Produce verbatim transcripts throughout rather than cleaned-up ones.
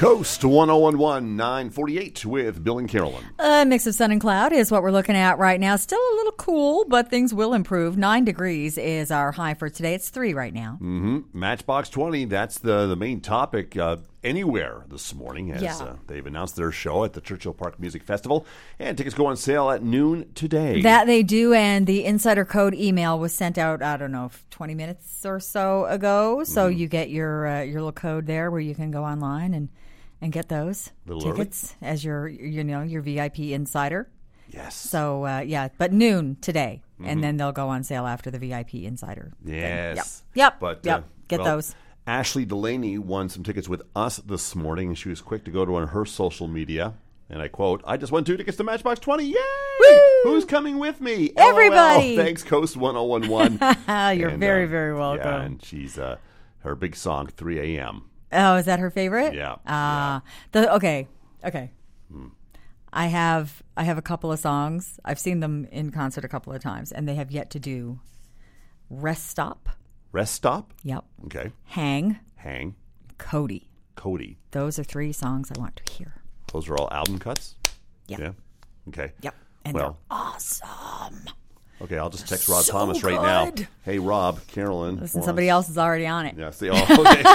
Coast one oh one one, nine forty-eight with Bill and Carolyn. A mix of sun and cloud is what we're looking at right now. Still a little cool, but things will improve. Nine degrees is our high for today. It's three right now. Mm-hmm. Matchbox twenty, that's the, the main topic uh, anywhere this morning as yeah. uh, they've announced their show at the Churchill Park Music Festival. And tickets go on sale at noon today. That they do, and the insider code email was sent out, I don't know, twenty minutes or so ago. So mm-hmm. you get your, uh, your little code there where you can go online and And get those tickets early. As your, you know, your V I P insider. Yes. So, uh, yeah, but noon today, mm-hmm. and then they'll go on sale after the V I P insider. Yes. Thing. Yep. Yep. But, yep. Uh, get well, those. Ashley Delaney won some tickets with us this morning, and she was quick to go to on her social media. And I quote, I just won two tickets to Matchbox twenty. Yay! Woo! Who's coming with me? Everybody! L O L. Thanks, Coast one oh one one. You're and, very, uh, very welcome. Yeah, and she's, uh, her big song, three a.m. Oh, is that her favorite? Yeah. Ah, uh, yeah. the okay, okay. Hmm. I have I have a couple of songs. I've seen them in concert a couple of times, and they have yet to do Rest Stop. Rest Stop? Yep. Okay. Hang. Hang. Cody. Cody. Those are three songs I want to hear. Those are all album cuts? Yep. Yeah. Okay. Yep. And well, they're awesome. Okay, I'll just text Rob so Thomas right good. now. Hey, Rob, Carolyn. Listen, somebody else is already on it. Yeah, see, oh,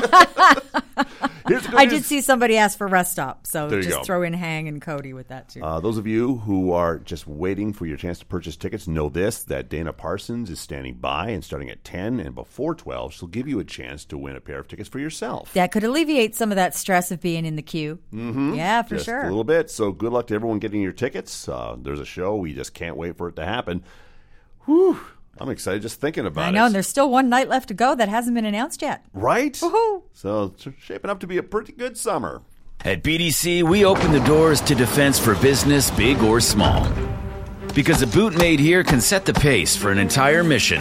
okay. Here's the good I news. did see somebody ask for Rest Stop, so There you just go. throw in Hang and Cody with that, too. Uh, those of you who are just waiting for your chance to purchase tickets, know this, that Dana Parsons is standing by, and starting at ten and before twelve, she'll give you a chance to win a pair of tickets for yourself. That could alleviate some of that stress of being in the queue. Mm-hmm. Yeah, for just sure. a little bit. So good luck to everyone getting your tickets. Uh, there's a show. We just can't wait for it to happen. Whew. I'm excited just thinking about it. I know, and there's still one night left to go that hasn't been announced yet. Right? Woohoo! So it's shaping up to be a pretty good summer. At B D C, we open the doors to defense for business, big or small. Because a boot made here can set the pace for an entire mission.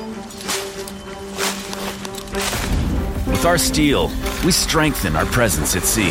With our steel, we strengthen our presence at sea.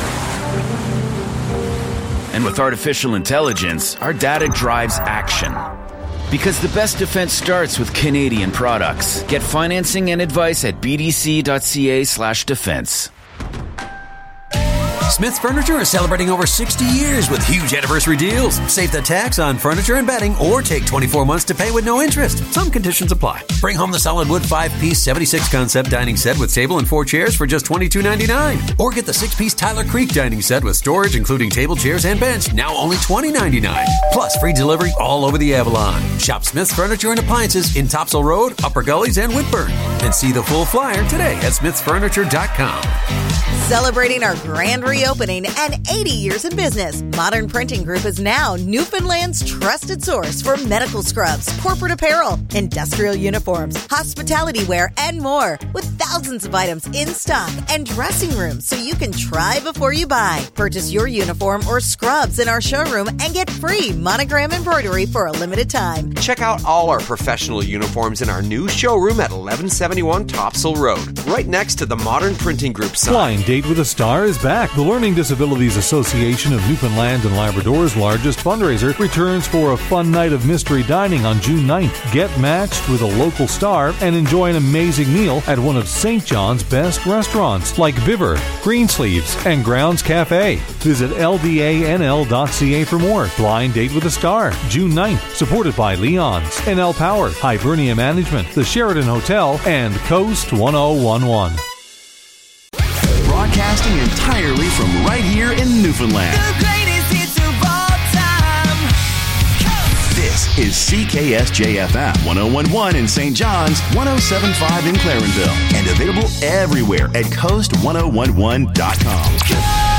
And with artificial intelligence, our data drives action. Because the best defense starts with Canadian products. Get financing and advice at bdc.ca slash defense. Smith's Furniture is celebrating over sixty years with huge anniversary deals. Save the tax on furniture and bedding or take twenty-four months to pay with no interest. Some conditions apply. Bring home the solid wood five-piece seventy-six concept dining set with table and four chairs for just twenty-two ninety-nine. Or get the six-piece Tyler Creek dining set with storage including table, chairs, and bench, now only twenty ninety-nine. Plus free delivery all over the Avalon. Shop Smith's Furniture and Appliances in Topsail Road, Upper Gullies, and Whitburn. And see the full flyer today at smiths furniture dot com. Celebrating our grand reopening and eighty years in business, Modern Printing Group is now Newfoundland's trusted source for medical scrubs, corporate apparel, industrial uniforms, hospitality wear, and more. With thousands of items in stock and dressing rooms so you can try before you buy. Purchase your uniform or scrubs in our showroom and get free monogram embroidery for a limited time. Check out all our professional uniforms in our new showroom at eleven seventy-one Topsail Road, right next to the Modern Printing Group sign. Blind Date with a Star is back. The Learning Disabilities Association of Newfoundland and Labrador's largest fundraiser returns for a fun night of mystery dining on June ninth. Get matched with a local star and enjoy an amazing meal at one of Saint John's best restaurants like Viver, Greensleeves, and Grounds Cafe. Visit L D A N L dot C A for more. Blind Date with a Star, June ninth, supported by Leon's, N L Power, Hibernia Management, the Sheraton Hotel, and Coast one oh one one. Broadcasting entirely from right here in Newfoundland. The greatest hits of all time. Coast. This is C K S J F M one oh one point one in Saint John's, one oh seven point five in Clarenville, and available everywhere at coast one oh one one dot com. Coast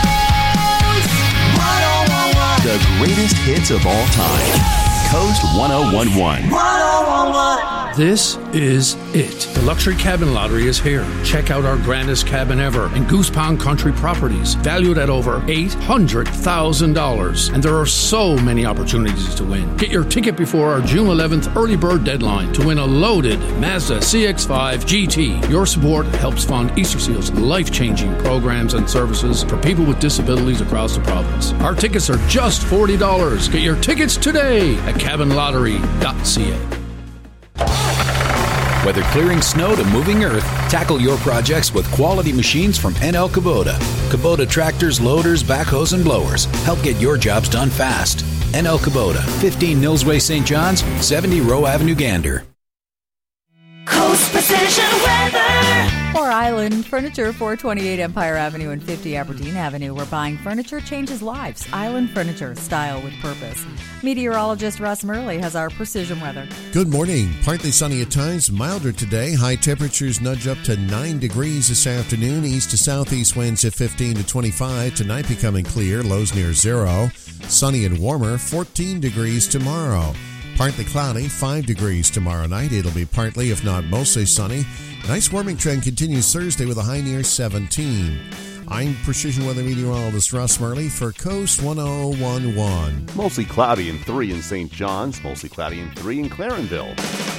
one oh one one. The greatest hits of all time. Coast one oh one one. one oh one one. This is it. The Luxury Cabin Lottery is here. Check out our grandest cabin ever in Goose Pond Country Properties, valued at over eight hundred thousand dollars. And there are so many opportunities to win. Get your ticket before our June eleventh early bird deadline to win a loaded Mazda C X five G T. Your support helps fund Easter Seal's life-changing programs and services for people with disabilities across the province. Our tickets are just forty dollars. Get your tickets today at cabin lottery dot c a. Whether clearing snow to moving earth, Tackle your projects with quality machines from N L Kubota. Kubota tractors, loaders, backhoes, and blowers help get your jobs done fast. N L Kubota, fifteen Millsway, Saint John's, seventy Rowe Avenue, Gander. Coast Precision Weather. For Island Furniture, four twenty-eight Empire Avenue and fifty Aberdeen Avenue, where buying furniture changes lives. Island Furniture, style with purpose. Meteorologist Russ Murley has our precision weather. Good morning. Partly sunny at times, milder today. High temperatures nudge up to nine degrees this afternoon. East to southeast winds at fifteen to twenty-five. Tonight becoming clear, lows near zero. Sunny and warmer, fourteen degrees tomorrow. Partly cloudy, five degrees tomorrow night. It'll be partly, if not mostly, sunny. Nice warming trend continues Thursday with a high near seventeen. I'm Precision Weather Meteorologist Russ Murley for Coast one oh one point one. Mostly cloudy and three in Saint John's, mostly cloudy and three in Clarenville.